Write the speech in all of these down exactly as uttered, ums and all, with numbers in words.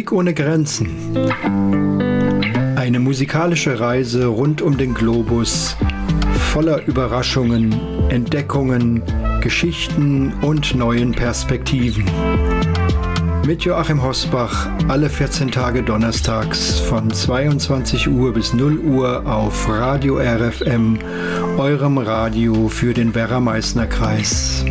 Musik ohne Grenzen. Eine musikalische Reise rund um den Globus, voller Überraschungen, Entdeckungen, Geschichten und neuen Perspektiven. Mit Joachim Hosbach alle vierzehn Tage donnerstags von zweiundzwanzig Uhr bis null Uhr auf Radio R F M, eurem Radio für den Werra-Meißner-Kreis.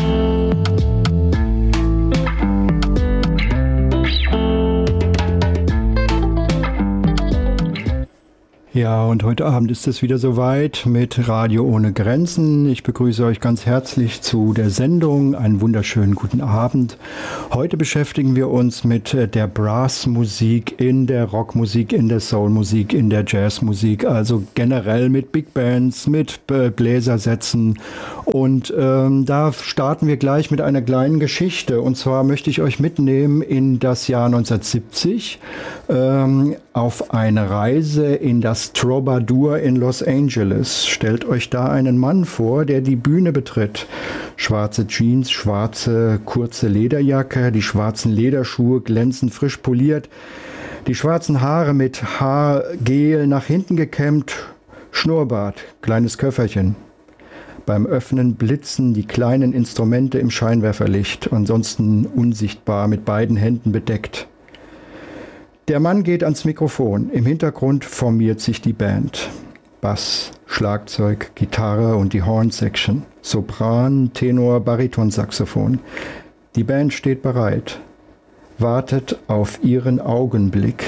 Ja, und heute Abend ist es wieder soweit mit Radio ohne Grenzen. Ich begrüße euch ganz herzlich zu der Sendung. Einen wunderschönen guten Abend. Heute beschäftigen wir uns mit der Brassmusik in der Rockmusik, in der Soulmusik, in der Jazzmusik, also generell mit Big Bands, mit Bläsersätzen. Und ähm, da starten wir gleich mit einer kleinen Geschichte. Und zwar möchte ich euch mitnehmen in das Jahr neunzehnhundertsiebzig ähm, auf eine Reise in das Troubadour in Los Angeles. Stellt euch da einen Mann vor, der die Bühne betritt. Schwarze Jeans, schwarze kurze Lederjacke, die schwarzen Lederschuhe glänzen frisch poliert, die schwarzen Haare mit Haargel nach hinten gekämmt, Schnurrbart, kleines Köfferchen. Beim Öffnen blitzen die kleinen Instrumente im Scheinwerferlicht, ansonsten unsichtbar mit beiden Händen bedeckt. Der Mann geht ans Mikrofon. Im Hintergrund formiert sich die Band. Bass, Schlagzeug, Gitarre und die Horn-Section. Sopran, Tenor, Baritonsaxophon. Die Band steht bereit, wartet auf ihren Augenblick.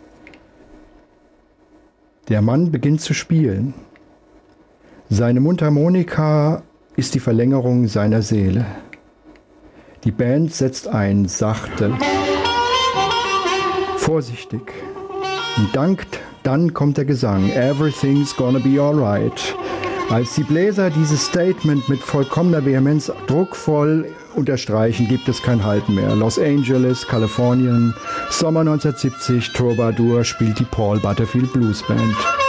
Der Mann beginnt zu spielen. Seine Mundharmonika ist die Verlängerung seiner Seele. Die Band setzt ein, sachte, vorsichtig. Und dankt, dann kommt der Gesang. Everything's gonna be alright. Als die Bläser dieses Statement mit vollkommener Vehemenz druckvoll unterstreichen, gibt es kein Halten mehr. Los Angeles, Kalifornien, Sommer neunzehnhundertsiebzig, Troubadour spielt die Paul Butterfield Blues Band.